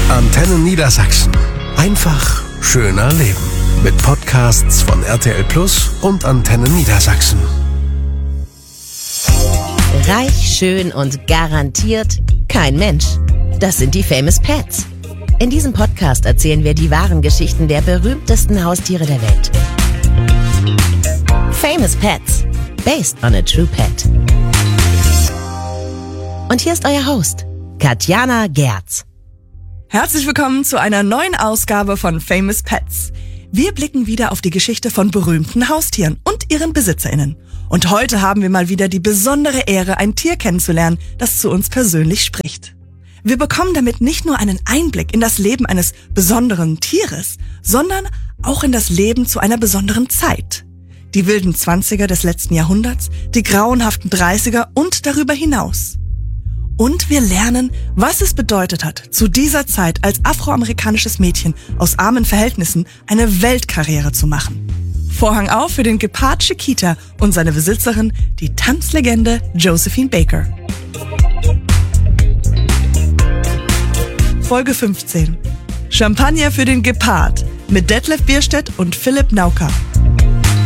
Antenne Niedersachsen. Einfach schöner leben. Mit Podcasts von RTL Plus und Antenne Niedersachsen. Reich, schön und garantiert kein Mensch. Das sind die Famous Pets. In diesem Podcast erzählen wir die wahren Geschichten der berühmtesten Haustiere der Welt. Famous Pets. Based on a true pet. Und hier ist euer Host, Katjana Gerz. Herzlich willkommen zu einer neuen Ausgabe von Famous Pets. Wir blicken wieder auf die Geschichte von berühmten Haustieren und ihren BesitzerInnen. Und heute haben wir mal wieder die besondere Ehre, ein Tier kennenzulernen, das zu uns persönlich spricht. Wir bekommen damit nicht nur einen Einblick in das Leben eines besonderen Tieres, sondern auch in das Leben zu einer besonderen Zeit. Die wilden 20er des letzten Jahrhunderts, die grauenhaften 30er und darüber hinaus. Und wir lernen, was es bedeutet hat, zu dieser Zeit als afroamerikanisches Mädchen aus armen Verhältnissen eine Weltkarriere zu machen. Vorhang auf für den Gepard Chiquita und seine Besitzerin, die Tanzlegende Josephine Baker. Folge 15. Champagner für den Gepard mit Detlef Bierstedt und Philipp Nauka.